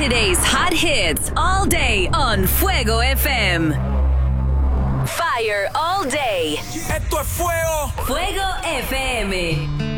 Today's hot hits all day on Fuego FM. Fire all day. Esto es fuego. Fuego FM.